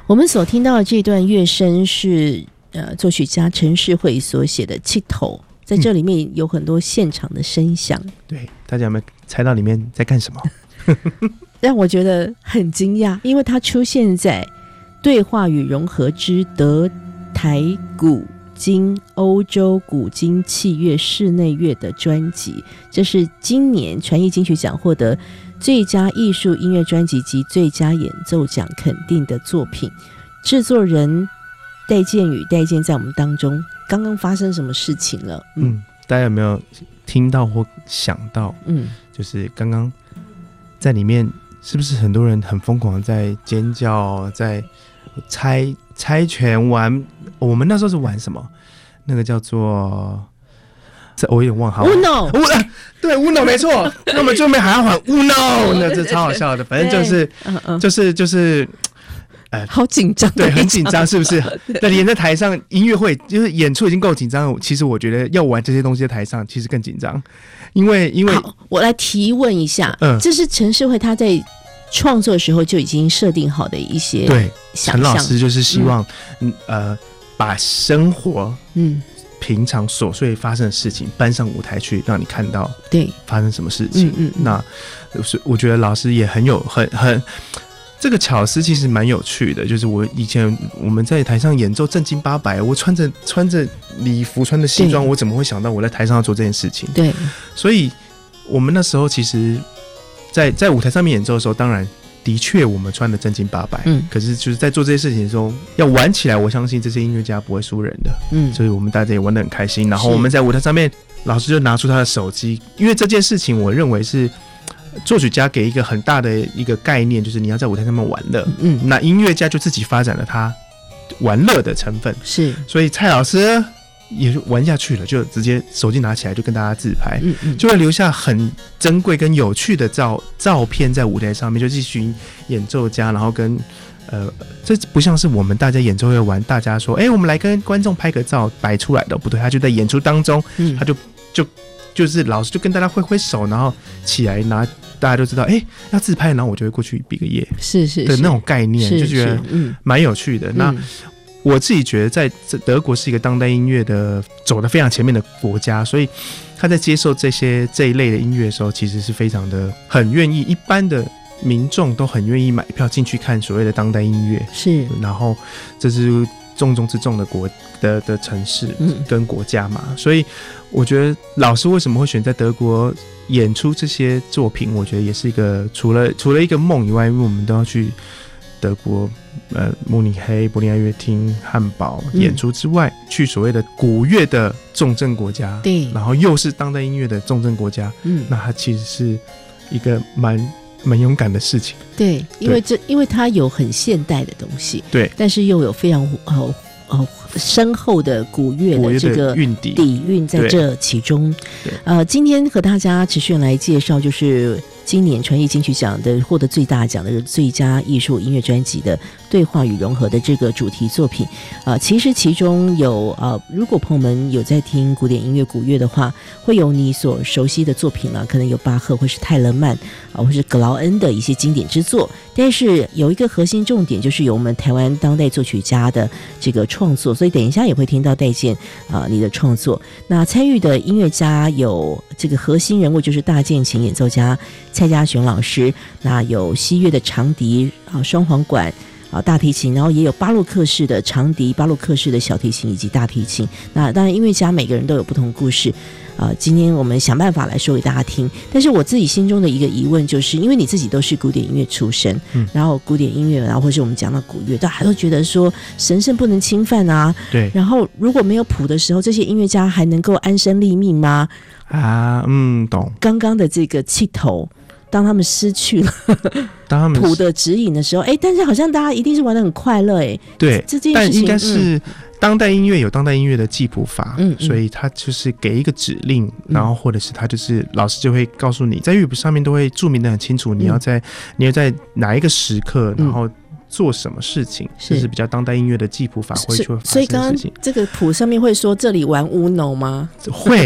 我们所听到的这段乐声是作曲家陈世慧所写的《气头》，在这里面有很多现场的声响。 对，大家有没有猜到里面在干什么？ 让我觉得很惊讶，因为它出现在对话与融合之德台古今欧洲古今器乐室内乐的专辑，这是今年传艺金曲奖获得最佳艺术音乐专辑及最佳演奏奖肯定的作品。制作人戴建宇，戴建在我们当中，刚刚发生什么事情了？ 大家有没有听到或想到？就是刚刚在里面，是不是很多人很疯狂在尖叫，在猜拳玩？我们那时候是玩什么？那个叫做……我有点忘好 Uno， 对 Uno 没错。那么最后面还要玩 Uno， 那这超好笑的。反正就是好紧张， 对，很紧张，是不是？那连在台上音乐会就是演出已经够紧张了，其实我觉得要玩这些东西在台上其实更紧张，因为好，我来提问一下，这是陈世慧他在创作的时候就已经设定好的一些想象。 陈老师就是希望把生活平常琐碎发生的事情搬上舞台去，让你看到对发生什么事情。那我觉得老师也很有很这个巧思其实蛮有趣的，就是以前我们在台上演奏正经八百，我穿着礼服穿着西装，我怎么会想到我在台上要做这件事情？对，所以我们那时候其实在舞台上面演奏的时候，当然的确我们穿的正经八百，可是就是在做这些事情的时候要玩起来，我相信这些音乐家不会输人的，所以我们大家也玩得很开心。然后我们在舞台上面，老师就拿出他的手机，因为这件事情我认为是作曲家给一个很大的一个概念，就是你要在舞台上面玩乐，那音乐家就自己发展了他玩乐的成分，是，所以蔡老师也就玩下去了，就直接手机拿起来就跟大家自拍，就会留下很珍贵跟有趣的照片在舞台上面，就一群演奏家，然后跟这不像是我们大家演奏会玩，大家说我们来跟观众拍个照摆出来的，不对，他就在演出当中，他就是老师就跟大家挥挥手，然后起来拿，大家都知道要自拍，然后我就会过去比个耶，是的那种概念，就觉得蛮有趣的。那我自己觉得在德国是一个当代音乐的走得非常前面的国家，所以他在接受这一类的音乐的时候，其实是非常的很愿意，一般的民众都很愿意买票进去看所谓的当代音乐，是，然后这是重中之重的城市跟国家嘛，所以我觉得老师为什么会选在德国演出这些作品，我觉得也是一个除了一个梦以外，因为我们都要去德国慕尼黑、柏林爱乐厅、汉堡演出之外，去所谓的古乐的重镇国家，对，然后又是当代音乐的重镇国家，那它其实是一个蛮勇敢的事情，对，因为它有很现代的东西，对，但是又有非常深厚的古乐的这个底蕴在这其中。今天和大家持续来介绍，就是今年传艺金曲奖的获得最大奖的最佳艺术音乐专辑的对话与融合的这个主题作品。其实其中有如果朋友们有在听古典音乐古乐的话，会有你所熟悉的作品了，可能有巴赫或是泰勒曼或是格劳恩的一些经典之作，但是有一个核心重点，就是有我们台湾当代作曲家的这个创作，所以等一下也会听到戴建你的创作。那参与的音乐家有这个核心人物，就是大键琴演奏家蔡家雄老师，那有西乐的长笛双簧管大提琴，然后也有巴洛克式的长笛、巴洛克式的小提琴以及大提琴。那当然音乐家每个人都有不同故事，今天我们想办法来说给大家听。但是我自己心中的一个疑问，就是因为你自己都是古典音乐出身，然后古典音乐，然后或是我们讲到古乐，大家都觉得说神圣不能侵犯啊，对。然后如果没有谱的时候，这些音乐家还能够安身立命吗？懂。刚刚的这个气头，当他们失去了谱的指引的时候，但是好像大家一定是玩得很快乐，对，这件事情但应该是当代音乐有当代音乐的记谱法，所以他就是给一个指令，然后或者是他就是老师就会告诉你，在乐谱上面都会注明的很清楚，你要在哪一个时刻，然后做什么事情，这是比较当代音乐的记谱法会去发生的事情。所以刚刚这个谱上面会说这里玩 Uno 吗？会。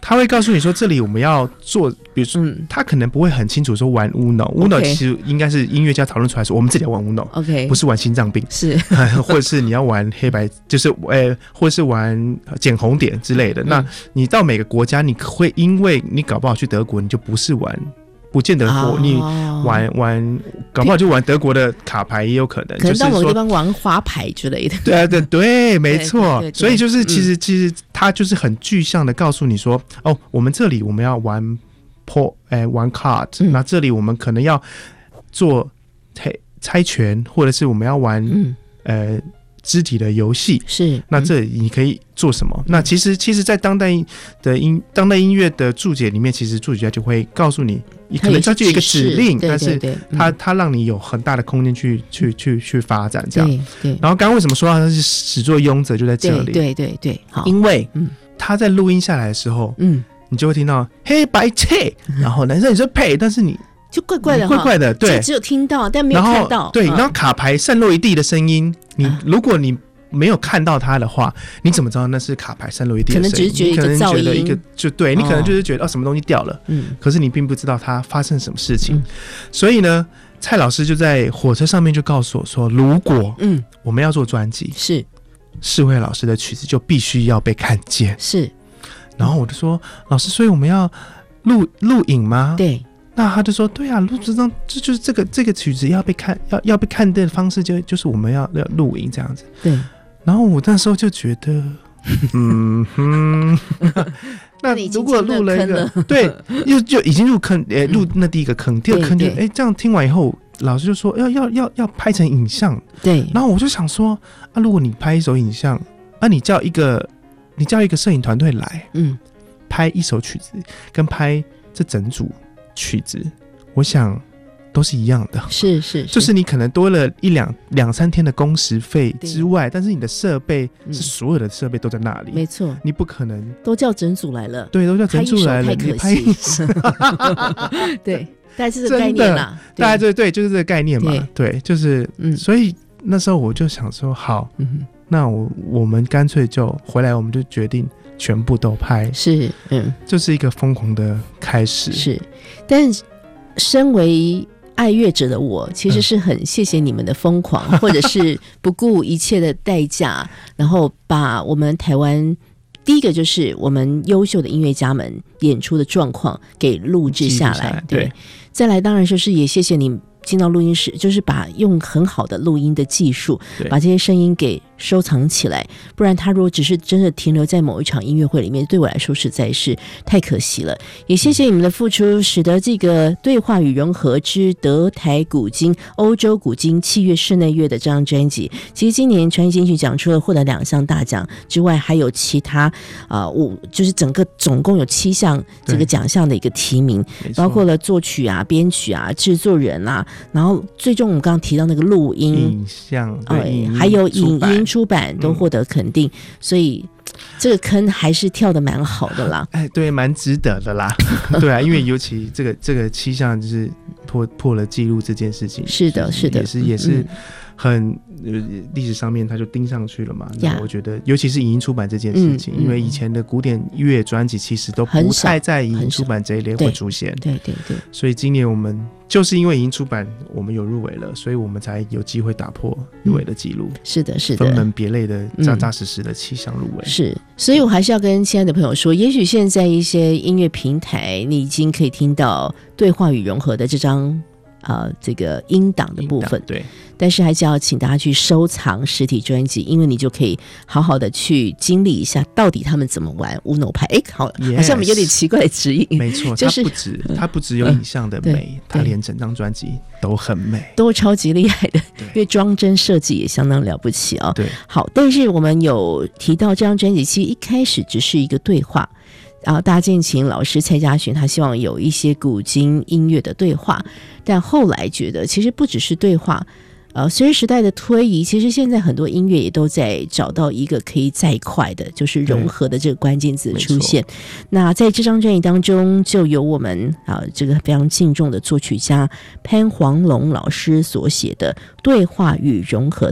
他会告诉你说这里我们要做，比如说他可能不会很清楚说玩 Uno 其实应该是音乐家讨论出来说我们这里要玩 Uno， 不是玩心脏病， 是或者是你要玩黑白，就是或者是玩捡红点之类的。那你到每个国家，你会因为你搞不好去德国，你就不是玩。不见得你玩，搞不好就玩德国的卡牌也有可能。 可能到某个地方玩花牌之类的。 对，没错。所以就是其实他就是很具象的告诉你说，哦，我们这里我们要玩玩 card，那这里我们可能要做猜拳，或者是我们要玩肢体的游戏， 是那这里你可以做什么？那其实在当代音乐的注解里面，其实注解家就会告诉你，可能他就有一个指令，但是他让你有很大的空间去发展这样。对。然后刚刚为什么说他是始作俑者就在这里？ 对，好， 因为他在录音下来的时候，你就会听到黑白切，然后男生也是配，但是你。 就怪怪的， 怪怪的，对， 只有听到但没有看到， 对，然后卡牌散落一地的声音，如果你没有看到它的话，你怎么知道那是卡牌散落一地的声音？ 可能只是觉得一个噪音， 就对，你可能就是觉得什么东西掉了，可是你并不知道它发生什么事情。所以呢，蔡老师就在火车上面就告诉我说，如果我们要做专辑，世慧老师的曲子就必须要被看见， 是。 然后我就说，老师，所以我们要录影吗？ 对。 那他就说，对啊，录这张就是这个曲子要被看，要被看的方式就是我们要录影这样子。 对。 然后我那时候就觉得，那如果录了一个，对，就已经入坑，录那第一个坑，第二个坑就这样听完以后，老师就说要拍成影像。 对。 然后我就想说，如果你拍一首影像，你叫一个摄影团队来，拍一首曲子，跟拍这整组曲子，我想都是一样的， 是， 就是你可能多了两三天的工时费之外，但是你的设备是所有的设备都在那里， 没错， 你不可能都叫整组来了， 对，都叫整组来了， 太可惜，对，大概是这个概念啦， 大概对，就是这个概念嘛，对，就是，所以那时候我就想说，好，那我们干脆就回来，我们就决定。全部都拍， 是， 就是一个疯狂的开始。 是，但身为爱乐者的我，其实是很谢谢你们的疯狂，或者是不顾一切的代价，然后把我们台湾第一个就是我们优秀的音乐家们演出的状况给录制下来。对，再来当然就是也谢谢你。进到录音室，就是把用很好的录音的技术，把这些声音给收藏起来。不然，他如果只是真的停留在某一场音乐会里面，对我来说实在是太可惜了。也谢谢你们的付出，使得这个对话与融合之德台古今欧洲古今器乐室内乐的这张专辑，其实今年传艺金曲奖除了获得2项大奖之外，还有其他就是总共有7项这个奖项的一个提名，包括了作曲啊、编曲啊、制作人啊。然后最终我们刚刚提到那个录音、 影像， 还有影音出版都获得肯定，所以这个坑还是跳得蛮好的啦。 对，蛮值得的啦。对啊，因为尤其这个7项就是破了记录这件事情， 是的， 也是很历史上面它就盯上去了嘛。那我觉得，尤其是影音出版这件事情，因为以前的古典乐专辑其实都不太在影音出版这一类会出现。对，所以今年我们就是因为影音出版，我们有入围了，所以我们才有机会打破入围的记录。是的，分门别类的扎扎实实的7项入围。是，所以我还是要跟亲爱的朋友说，也许现在一些音乐平台，你已经可以听到对话与融合的这张这个音档的部分，对，但是还是要请大家去收藏实体专辑，因为你就可以好好的去经历一下到底他们怎么玩Uno牌。好像我们有点奇怪的指引，没错，就是它不只有影像的美，它连整张专辑都很美，都超级厉害的，因为装帧设计也相当了不起啊。对，好，但是我们有提到这张专辑其实一开始只是一个对话，然后大建琴老师蔡嘉璇他希望有一些古今音乐的对话，但后来觉得其实不只是对话，随着时代的推移，其实现在很多音乐也都在找到一个可以再快的，就是融合的这个关键字出现。那在这张专辑当中，就有我们这个非常敬重的作曲家潘黄龙老师所写的《对话与融合》的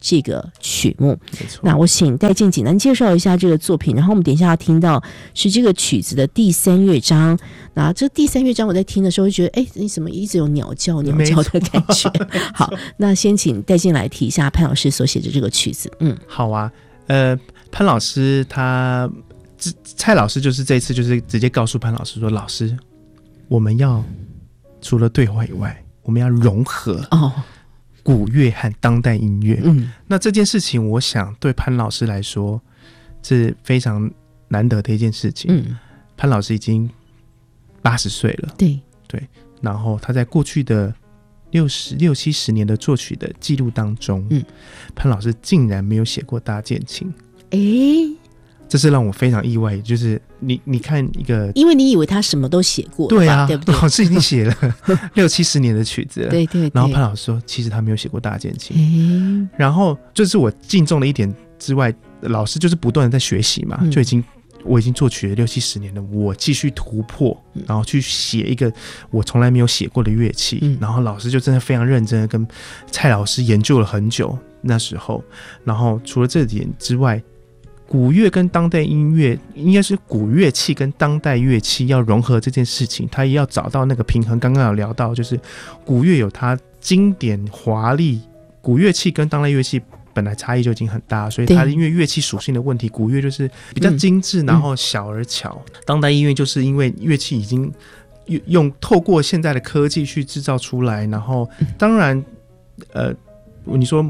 这个曲目。那我请戴静简单介绍一下这个作品，然后我们等一下要听到是这个曲子的第3乐章。那这第3乐章我在听的时候就觉得，你怎么一直有鸟叫的感觉？好，那先请戴静来提一下潘老师所写的这个曲子。 好啊，潘老师蔡老师就是这一次就是直接告诉潘老师说，老师，我们要除了对话以外，我们要融合古乐和当代音乐。那这件事情我想对潘老师来说是非常难得的一件事情。潘老师已经80岁了，对，然后他在过去的60-70年的作曲的记录当中，潘老师竟然没有写过大键琴。这是让我非常意外，就是你看一个，因为你以为他什么都写过，对啊，对不对？老师已经写了60-70年的曲子了，对。然后潘老师说，其实他没有写过大键琴。然后就是我敬重的一点之外，老师就是不断的在学习嘛，我已经作曲了60-70年了，我继续突破，然后去写一个我从来没有写过的乐器。然后老师就真的非常认真的跟蔡老师研究了很久那时候。然后除了这点之外，古乐跟当代音乐，应该是古乐器跟当代乐器要融合这件事情，他也要找到那个平衡。刚刚有聊到，就是古乐有它经典华丽，古乐器跟当代乐器本来差异就已经很大，所以它因为乐器属性的问题，古乐就是比较精致，然后小而巧。当代音乐就是因为乐器已经透过现在的科技去制造出来，然后当然你说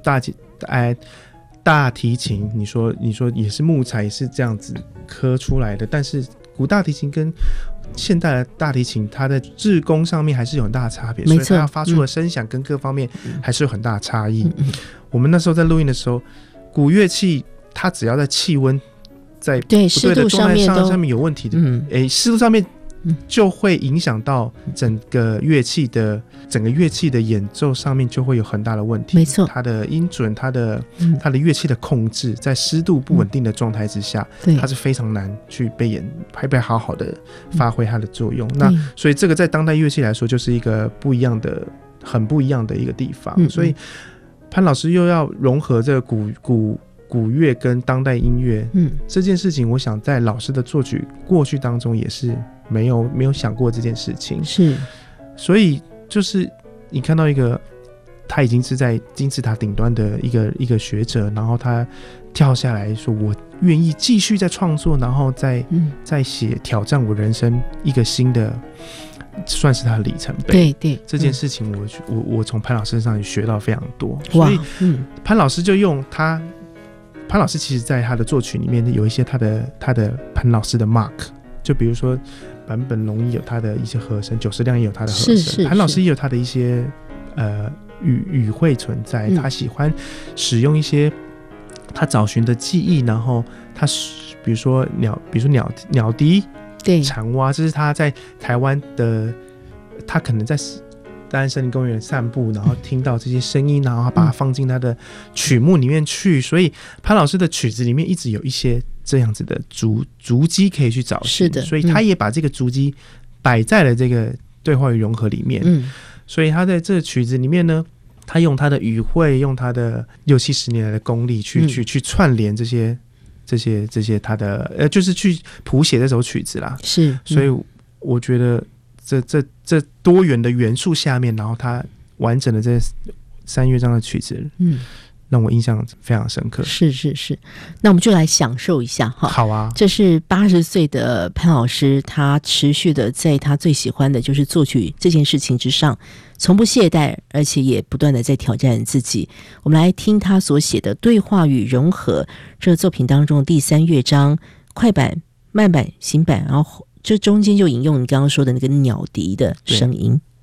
大提琴，你说也是木材，也是这样子刻出来的，但是古大提琴跟现代的大提琴，它的制工上面还是有很大的差别，所以它发出的声响跟各方面还是有很大的差异。我们那时候在录音的时候，古乐器它只要在气温在不对的状态上面有问题的，湿度上面就会影响到整个乐器的演奏上面就会有很大的问题。没错，它的音准，它的乐器的控制，在湿度不稳定的状态之下，它是非常难去被好好的发挥它的作用。那所以这个在当代乐器来说，就是一个很不一样的一个地方。所以潘老师又要融合这个古乐跟当代音乐，这件事情，我想在老师的作曲过去当中也是没有想过这件事情。是，所以就是你看到一个他已经是在金字塔顶端的一个学者，然后他跳下来说，我愿意继续在创作，然后再写挑战我人生一个新的，算是他的里程碑。对，这件事情我从潘老师身上也学到非常多。所以潘老师就用潘老师其实在他的作曲里面有一些他的潘老师的 mark， 就比如说坂本龙一有他的一些和声，久石亮也有他的和声，潘老师也有他的一些语汇存在。他喜欢使用一些他找寻的记忆，然后他比如说鸟笛、蝉蛙，这是他在台湾的，他可能在大安森林公园散步，然后听到这些声音，然后把它放进他的曲目里面去。所以潘老师的曲子里面一直有一些这样子的足迹可以去找寻。是的，所以他也把这个足迹摆在了这个对话与融合里面。所以他在这个曲子里面呢，他用他的语汇，用他的60-70年来的功力去串联这些他的就是去谱写这首曲子啦。是，所以我觉得这多元的元素下面，然后他完整的这3乐章的曲子，让我印象非常深刻。是，那我们就来享受一下哈。好啊，这是80岁的潘老师，他持续的在他最喜欢的就是作曲这件事情之上，从不懈怠，而且也不断的在挑战自己。我们来听他所写的对话与融合这个作品当中第3乐章，快板、慢板、行板，然后这中间就引用你刚刚说的那个鸟笛的声音。